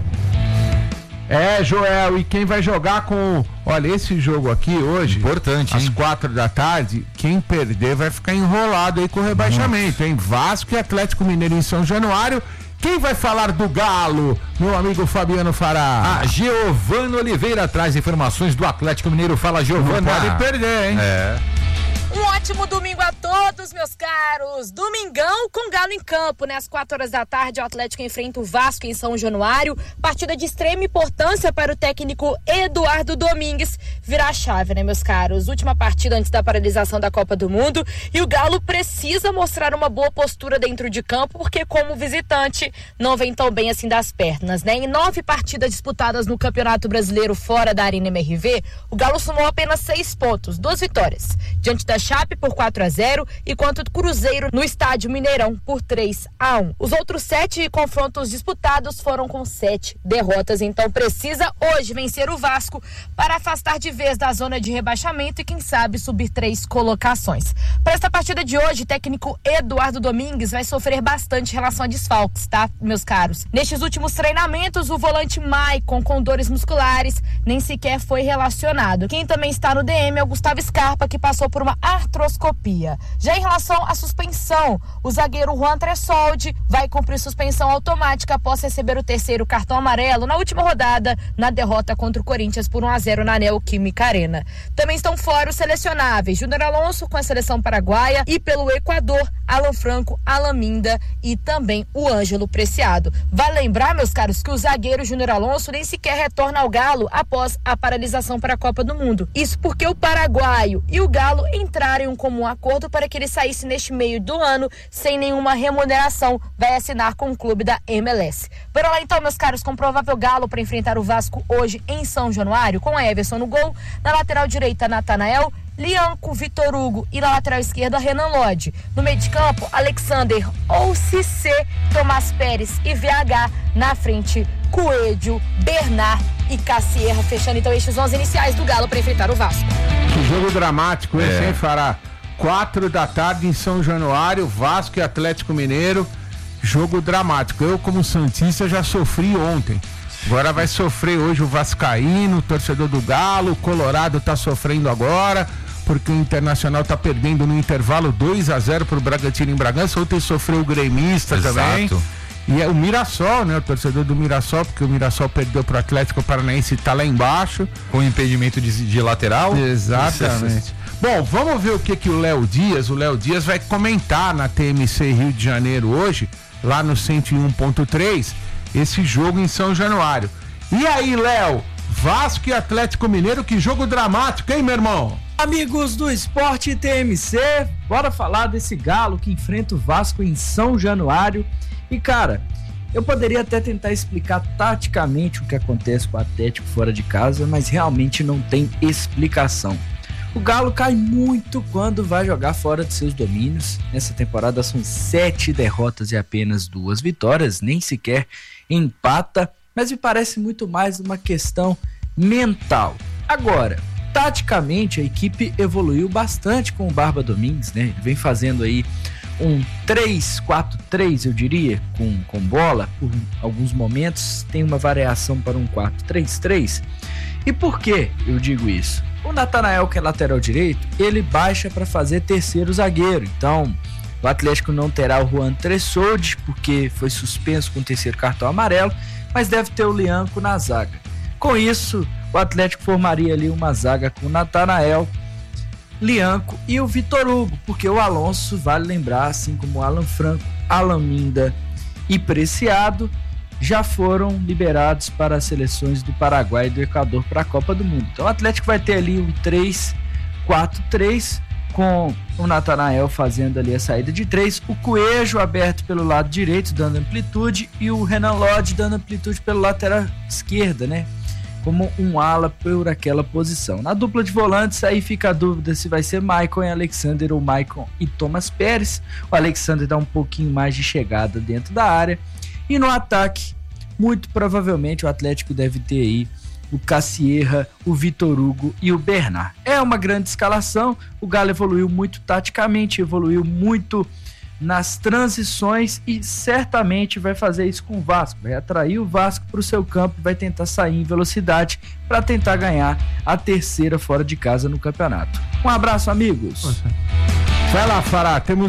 É, Joel, e quem vai jogar com... Olha, esse jogo aqui hoje... Importante, às hein? quatro da tarde, quem perder vai ficar enrolado aí com o rebaixamento, hein? Vasco e Atlético Mineiro em São Januário. Quem vai falar do Galo, meu amigo Fabiano Fará? Ah, Giovano Oliveira traz informações do Atlético Mineiro. Fala, Giovana. Não pode perder, hein? É. Um ótimo domingo a todos, meus caros. Domingão com Galo em campo, né? Às quatro horas da tarde, o Atlético enfrenta o Vasco em São Januário. Partida de extrema importância para o técnico Eduardo Domingues virar a chave, né, meus caros? Última partida antes da paralisação da Copa do Mundo e o Galo precisa mostrar uma boa postura dentro de campo, porque como visitante não vem tão bem assim das pernas, né? Em nove partidas disputadas no Campeonato Brasileiro fora da Arena M R V, o Galo somou apenas seis pontos, duas vitórias. Diante da Chape por quatro a zero e contra o Cruzeiro no Estádio Mineirão por três a um. Os outros sete confrontos disputados foram com sete derrotas, então precisa hoje vencer o Vasco para afastar de vez da zona de rebaixamento e quem sabe subir três colocações. Para esta partida de hoje, o técnico Eduardo Domingues vai sofrer bastante em relação a desfalques, tá, meus caros? Nestes últimos treinamentos, o volante Maicon com dores musculares nem sequer foi relacionado. Quem também está no D M é o Gustavo Scarpa, que passou por uma artroscopia. Já em relação à suspensão, o zagueiro Juan Tressoldi vai cumprir suspensão automática após receber o terceiro cartão amarelo na última rodada, na derrota contra o Corinthians por um a zero na Neoquímica Arena. Também estão fora os selecionáveis Júnior Alonso com a seleção paraguaia e pelo Equador, Alan Franco, Alan Minda e também o Ângelo Preciado. Vale lembrar, meus caros, que o zagueiro Júnior Alonso nem sequer retorna ao Galo após a paralisação para a Copa do Mundo. Isso porque o paraguaio e o Galo entraram em um comum acordo para que ele saísse neste meio do ano sem nenhuma remuneração. Vai assinar com o clube da M L S. Bora lá então, meus caros, com o provável Galo para enfrentar o Vasco hoje em São Januário, com a Everson no gol, na lateral direita Natanael, Lianco, Vitor Hugo e na lateral esquerda Renan Lodge. No meio de campo, Alexander ou Cissé, Tomás Pérez e V H. Na frente, Coelho, Bernard e Cassierra, fechando então estes onze iniciais do Galo para enfrentar o Vasco. Que jogo dramático esse, É. hein, Fará? Quatro da tarde em São Januário, Vasco e Atlético Mineiro. Jogo dramático. Eu, como santista, já sofri ontem. Agora vai sofrer hoje o vascaíno, o torcedor do Galo, o Colorado tá sofrendo agora, porque o Internacional tá perdendo no intervalo dois a zero pro Bragantino em Bragança. Ontem sofreu o gremista Exato. também. E é o Mirassol, né? O torcedor do Mirassol, porque o Mirassol perdeu pro Atlético Paranaense e tá lá embaixo. Com impedimento de, de lateral. Exatamente. Bom, vamos ver o que que o Léo Dias, o Léo Dias vai comentar na T M C Rio de Janeiro hoje, lá no cento e um ponto três, esse jogo em São Januário. E aí, Léo, Vasco e Atlético Mineiro, que jogo dramático, hein, meu irmão? Amigos do Esporte T M C, bora falar desse Galo que enfrenta o Vasco em São Januário. E cara, eu poderia até tentar explicar taticamente o que acontece com o Atlético fora de casa, mas realmente não tem explicação. O Galo cai muito quando vai jogar fora de seus domínios. Nessa temporada são sete derrotas e apenas duas vitórias, nem sequer empata, mas me parece muito mais uma questão mental. Agora, taticamente a equipe evoluiu bastante com o Barba Domingues, né? Ele vem fazendo aí um três quatro três, eu diria, com, com bola, por alguns momentos tem uma variação para um quatro três três. E por que eu digo isso? O Natanael, que é lateral direito, ele baixa para fazer terceiro zagueiro, então o Atlético não terá o Juan Tressoldi, porque foi suspenso com o terceiro cartão amarelo, mas deve ter o Lianco na zaga. Com isso, o Atlético formaria ali uma zaga com o Natanael, Lianco e o Vitor Hugo, porque o Alonso, vale lembrar, assim como o Alan Franco, Alan Minda e Preciado, já foram liberados para as seleções do Paraguai e do Equador para a Copa do Mundo. Então o Atlético vai ter ali um três quatro três, com o Natanael fazendo ali a saída de três, o Coelho aberto pelo lado direito, dando amplitude, e o Renan Lodge dando amplitude pelo lateral esquerda, né? Como um ala por aquela posição. Na dupla de volantes, aí fica a dúvida se vai ser Maicon e Alexander ou Maicon e Thomas Pérez. O Alexander dá um pouquinho mais de chegada dentro da área. E no ataque, muito provavelmente o Atlético deve ter aí o Cassierra, o Vitor Hugo e o Bernard. É uma grande escalação. O Galo evoluiu muito taticamente, evoluiu muito nas transições e certamente vai fazer isso com o Vasco, vai atrair o Vasco para o seu campo, vai tentar sair em velocidade para tentar ganhar a terceira fora de casa no campeonato. Um abraço, amigos. Vai lá, Fará, temos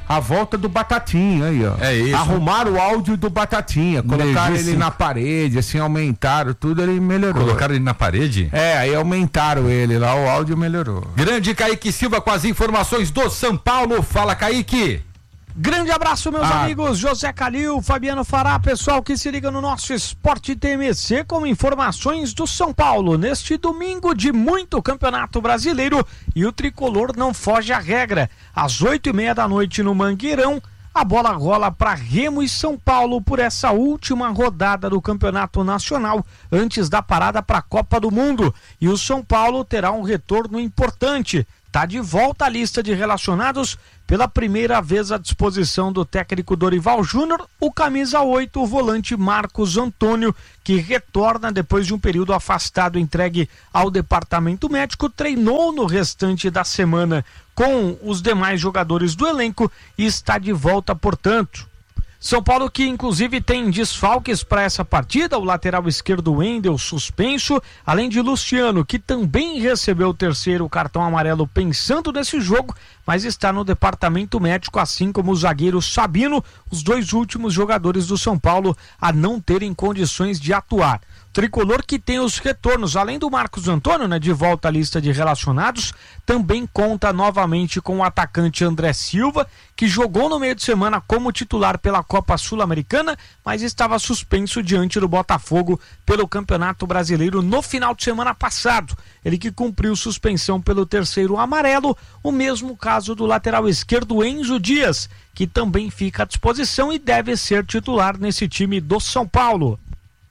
a volta do Batatinha aí, ó. É isso. Arrumaram o áudio do Batatinha, colocaram ele na parede, assim, aumentaram tudo, ele melhorou. Colocaram ele na parede? É, aí aumentaram ele lá, o áudio melhorou. Grande Kaique Silva com as informações do São Paulo. Fala, Kaique. Grande abraço, meus Ah. amigos. José Calil, Fabiano Fará, pessoal que se liga no nosso Esporte T M C com informações do São Paulo neste domingo de muito Campeonato Brasileiro e o tricolor não foge à regra. Às oito e meia da noite no Mangueirão, a bola rola para Remo e São Paulo por essa última rodada do Campeonato Nacional antes da parada para a Copa do Mundo. E o São Paulo terá um retorno importante. Está de volta à lista de relacionados pela primeira vez à disposição do técnico Dorival Júnior, o camisa oito, o volante Marcos Antônio, que retorna depois de um período afastado entregue ao departamento médico, treinou no restante da semana com os demais jogadores do elenco e está de volta, portanto. São Paulo que inclusive tem desfalques para essa partida, o lateral esquerdo Wendel suspenso, além de Luciano, que também recebeu o terceiro cartão amarelo pensando nesse jogo, mas está no departamento médico, assim como o zagueiro Sabino, os dois últimos jogadores do São Paulo a não terem condições de atuar. Tricolor que tem os retornos, além do Marcos Antônio, né, de volta à lista de relacionados, também conta novamente com o atacante André Silva, que jogou no meio de semana como titular pela Copa Sul-Americana, mas estava suspenso diante do Botafogo pelo Campeonato Brasileiro no final de semana passado. Ele que cumpriu suspensão pelo terceiro amarelo, o mesmo caso do lateral esquerdo Enzo Dias, que também fica à disposição e deve ser titular nesse time do São Paulo.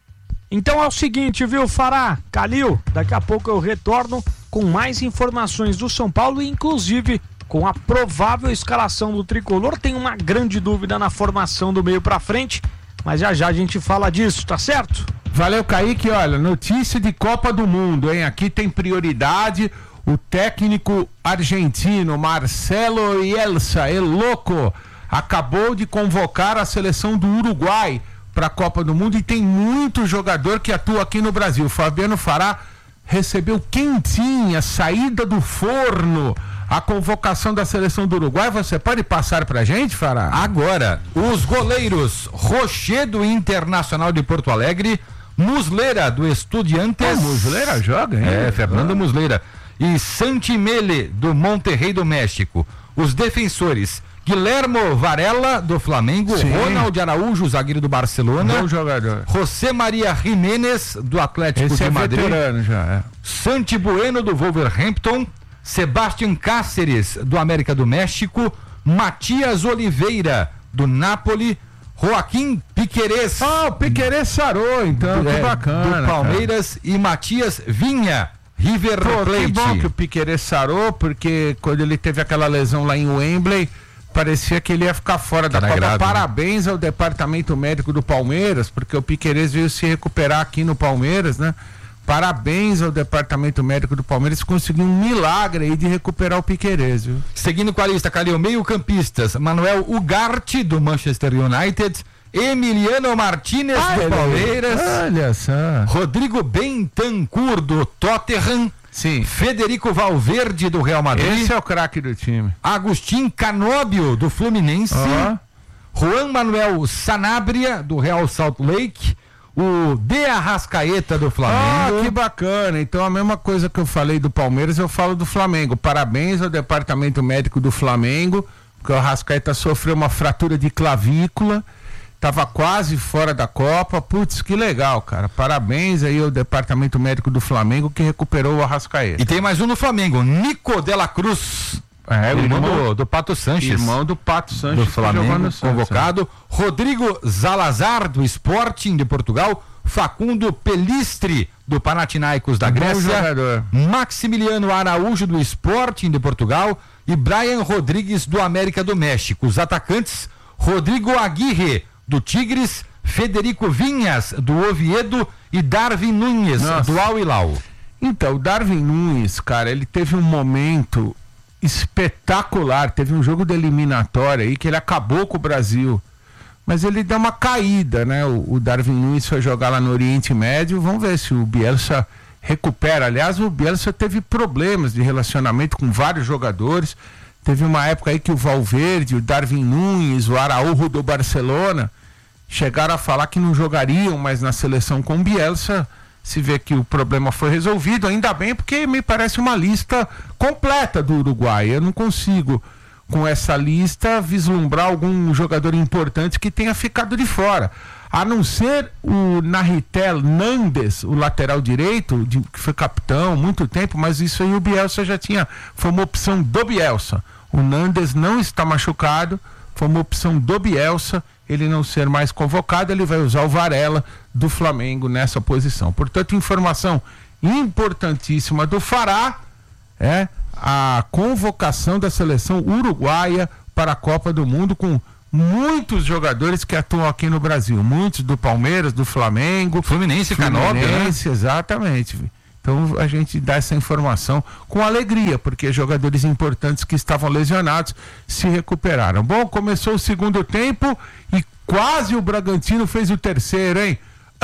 Então é o seguinte, viu, Fará, Calil, daqui a pouco eu retorno com mais informações do São Paulo, inclusive com a provável escalação do tricolor. Tem uma grande dúvida na formação do meio pra frente, mas já já a gente fala disso, tá certo? Valeu, Kaique. Olha, notícia de Copa do Mundo, hein? Aqui tem prioridade. O técnico argentino Marcelo Bielsa, el louco, acabou de convocar a seleção do Uruguai para a Copa do Mundo e tem muito jogador que atua aqui no Brasil. Fabiano Fará recebeu quentinha, saída do forno, a convocação da seleção do Uruguai. Você pode passar pra gente, Fará? Agora, os goleiros Rocher do Internacional de Porto Alegre, Muslera do Estudiantes. Ah, Muslera joga, hein? É, Fernando ah. Muslera. E Santimele do Monterrey do México. Os defensores Guilhermo Varela do Flamengo, Sim. Ronald Araújo, zagueiro do Barcelona. Bom jogador. José Maria Jiménez do Atlético Esse de é Madrid. veterano já, é. Santi Bueno do Wolverhampton, Sebastián Cáceres do América do México, Matias Oliveira do Napoli, Joaquim Piquerez. Ah, o Piquerez sarou, então, do, que é, bacana. do Palmeiras, cara. E Matias Vinha, River Pô, Plate. Que bom que o Piquerez sarou, porque quando ele teve aquela lesão lá em Wembley, parecia que ele ia ficar fora da Tá Copa. grave, Parabéns né? ao departamento médico do Palmeiras, porque o Piquerez veio se recuperar aqui no Palmeiras, né? Parabéns ao departamento médico do Palmeiras, conseguiu um milagre aí de recuperar o Piquerez, viu? Seguindo com a lista, Calil, meio-campistas, Manuel Ugarte do Manchester United, Emiliano Martínez ah, do ele... Palmeiras, olha só. Rodrigo Bentancur do Tottenham, sim. Federico Valverde do Real Madrid. Esse é o craque do time. Agustin Canóbio do Fluminense, oh. Juan Manuel Sanabria do Real Salt Lake, o De Arrascaeta do Flamengo. Ah, que bacana. Então a mesma coisa que eu falei do Palmeiras, eu falo do Flamengo. Parabéns ao departamento médico do Flamengo, porque o Arrascaeta sofreu uma fratura de clavícula, tava quase fora da Copa. Putz, que legal, cara. Parabéns aí ao departamento médico do Flamengo que recuperou o Arrascaeta. E tem mais um no Flamengo, Nico de la Cruz. É, o irmão, irmão do, do Pato Sanches. Irmão do Pato Sanches. Do Flamengo, convocado. Santos. Rodrigo Zalazar, do Sporting de Portugal. Facundo Pelistre, do Panathinaikos da Grécia. Maximiliano Araújo, do Sporting de Portugal. E Brian Rodrigues, do América do México. Os atacantes, Rodrigo Aguirre, do Tigres. Federico Vinhas, do Oviedo. E Darwin Nunes, Nossa. do Al Hilal. Então, o Darwin Nunes, cara, ele teve um momento espetacular, teve um jogo de eliminatória aí que ele acabou com o Brasil, mas ele deu uma caída, né? O, o Darwin Nunes foi jogar lá no Oriente Médio, vamos ver se o Bielsa recupera. Aliás, o Bielsa teve problemas de relacionamento com vários jogadores, Teve uma época aí que o Valverde, o Darwin Nunes, o Araújo do Barcelona chegaram a falar que não jogariam mais na seleção com o Bielsa. Se vê que o problema foi resolvido, ainda bem, porque me parece uma lista completa do Uruguai. Eu não consigo, com essa lista, vislumbrar algum jogador importante que tenha ficado de fora. A não ser o Narritel Nandes, o lateral direito, de, que foi capitão há muito tempo, mas isso aí o Bielsa já tinha, foi uma opção do Bielsa. O Nandes não está machucado, foi uma opção do Bielsa, ele não ser mais convocado, ele vai usar o Varela do Flamengo nessa posição. Portanto, informação importantíssima do Fará é a convocação da seleção uruguaia para a Copa do Mundo, com muitos jogadores que atuam aqui no Brasil, muitos do Palmeiras, do Flamengo, Fluminense, Canóbio, né? Exatamente. Então a gente dá essa informação com alegria, porque jogadores importantes que estavam lesionados se recuperaram. Bom, começou o segundo tempo e quase o Bragantino fez o terceiro, hein?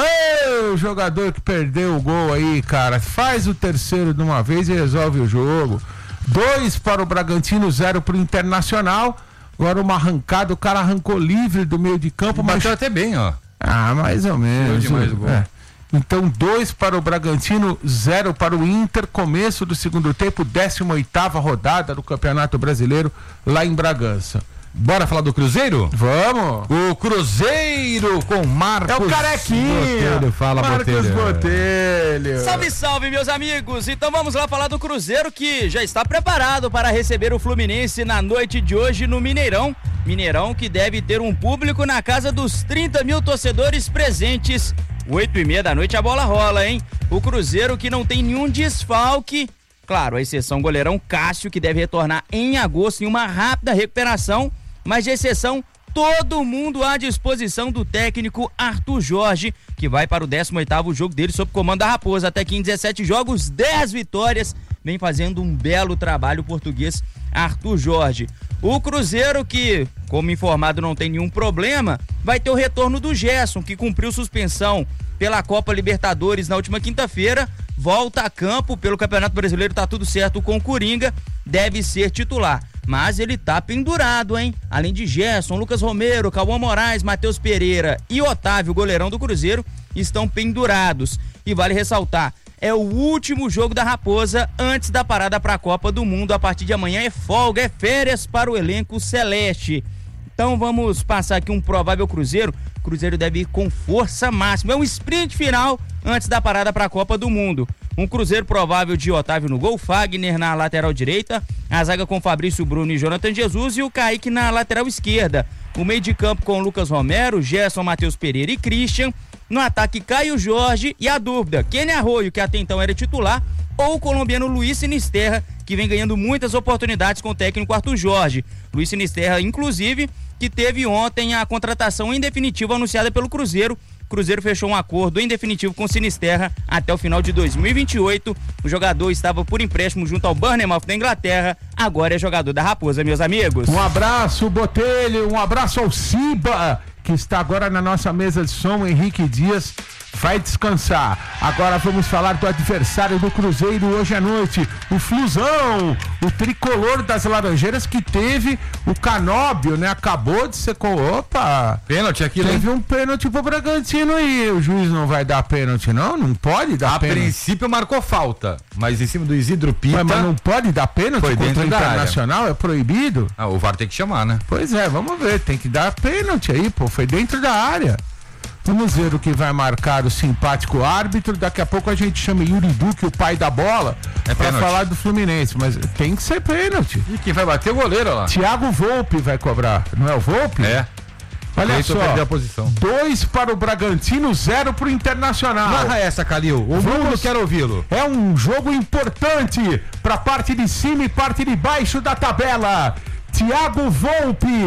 Ei, o jogador que perdeu o gol aí, cara, faz o terceiro de uma vez e resolve o jogo. Dois para o Bragantino, zero para o Internacional. Agora uma arrancada, o cara arrancou livre do meio de campo, mas bateu até bem, ó. Ah, mais ou menos. Deu demais o gol. É. Então, dois para o Bragantino, zero para o Inter. Começo do segundo tempo, décima oitava rodada do Campeonato Brasileiro lá em Bragança. Bora falar do Cruzeiro? Vamos! O Cruzeiro com Marcos É o Carequinha! Botelho. Fala, Marcos Botelho. Botelho! Salve, salve, meus amigos! Então vamos lá falar do Cruzeiro, que já está preparado para receber o Fluminense na noite de hoje no Mineirão. Mineirão que deve ter um público na casa dos trinta mil torcedores presentes. Oito e meia da noite a bola rola, hein? O Cruzeiro que não tem nenhum desfalque. Claro, a exceção goleirão Cássio, que deve retornar em agosto em uma rápida recuperação. Mas de exceção, todo mundo à disposição do técnico Arthur Jorge, que vai para o décimo oitavo jogo dele sob comando da Raposa. Até aqui em dezessete jogos, dez vitórias. Vem fazendo um belo trabalho português Arthur Jorge. O Cruzeiro, que, como informado, não tem nenhum problema, vai ter o retorno do Gerson, que cumpriu suspensão pela Copa Libertadores na última quinta-feira. Volta a campo pelo Campeonato Brasileiro, tá tudo certo com o Coringa, deve ser titular. Mas ele tá pendurado, hein? Além de Gerson, Lucas Romero, Cauã Moraes, Matheus Pereira e Otávio, goleirão do Cruzeiro, estão pendurados. E vale ressaltar, é o último jogo da Raposa antes da parada para a Copa do Mundo. A partir de amanhã é folga, é férias para o elenco celeste. Então vamos passar aqui um provável Cruzeiro. Cruzeiro deve ir com força máxima. É um sprint final antes da parada para a Copa do Mundo. Um Cruzeiro provável de Otávio no gol, Fagner na lateral direita, a zaga com Fabrício Bruno e Jonathan Jesus e o Kaique na lateral esquerda. O meio de campo com Lucas Romero, Gerson, Matheus Pereira e Christian. No ataque, Caio Jorge e a dúvida, Kenny Arroio, que até então era titular, ou o colombiano Luiz Sinisterra, que vem ganhando muitas oportunidades com o técnico Arthur Jorge. Luiz Sinisterra, inclusive, que teve ontem a contratação em definitivo anunciada pelo Cruzeiro. O Cruzeiro fechou um acordo em definitivo com o Sinisterra até o final de dois mil e vinte e oito. O jogador estava por empréstimo junto ao Bournemouth da Inglaterra, agora é jogador da Raposa, meus amigos. Um abraço, Botelho, um abraço ao Ciba, que está agora na nossa mesa de som, Henrique Dias. Vai descansar. Agora vamos falar do adversário do Cruzeiro hoje à noite, o Flusão, o tricolor das Laranjeiras, que teve o Canóbio, né? Acabou de ser com... Opa! Pênalti aqui, né? Teve um pênalti pro Bragantino aí. O juiz não vai dar pênalti, não? Não pode dar a pênalti. A princípio marcou falta, mas em cima do Isidro Pita... Mas, mas não pode dar pênalti foi contra o Internacional? Área. É proibido? Ah, o V A R tem que chamar, né? Pois é, vamos ver. Tem que dar pênalti aí, pô. Foi dentro da área. Vamos ver o que vai marcar o simpático árbitro. Daqui a pouco a gente chama Yuri Duque, o pai da bola, é para falar do Fluminense. Mas tem que ser pênalti. E quem vai bater o goleiro lá? Thiago Volpe vai cobrar. Não é o Volpe? É. Olha Cleiton só. A posição. Dois para o Bragantino, zero para o Internacional. Narra essa, Calil. O Vamos... mundo quer ouvi-lo. É um jogo importante para a parte de cima e parte de baixo da tabela. Thiago Volpe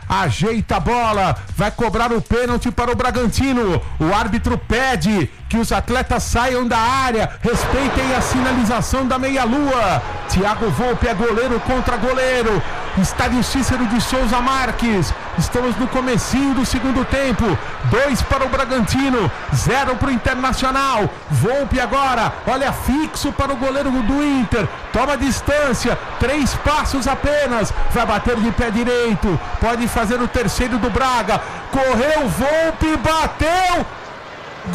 ajeita a bola, vai cobrar o pênalti para o Bragantino. O árbitro pede que os atletas saiam da área, respeitem a sinalização da meia-lua. Thiago Volpe é goleiro contra goleiro. Estádio Cícero de Souza Marques. Estamos no comecinho do segundo tempo. Dois para o Bragantino, zero para o Internacional. Volpe agora, olha fixo para o goleiro do Inter. Toma distância, três passos apenas. Vai bater de pé direito. Pode fazer o terceiro do Braga. Correu Volpe, bateu.